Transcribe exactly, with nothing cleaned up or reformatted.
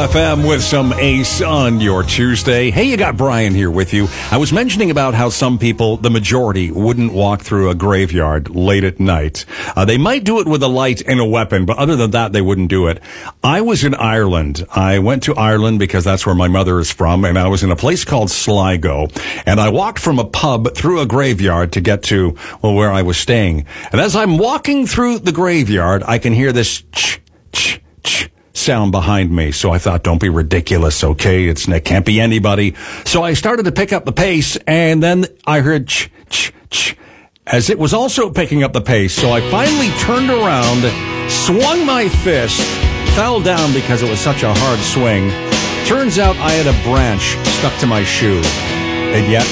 F M with some Ace on your Tuesday. Hey, you got Brian here with you. I was mentioning about how some people, the majority, wouldn't walk through a graveyard late at night. Uh, they might do it with a light and a weapon, but other than that, they wouldn't do it. I was in Ireland. I went to Ireland because that's where my mother is from, and I was in a place called Sligo. And I walked from a pub through a graveyard to get to, well, where I was staying. And as I'm walking through the graveyard, I can hear this ch, ch, ch sound behind me. So I thought, don't be ridiculous, okay? It's, it can't be anybody. So I started to pick up the pace, and then I heard ch, ch, ch, as it was also picking up the pace. So I finally turned around, swung my fist, fell down because it was such a hard swing. Turns out I had a branch stuck to my shoe. And yet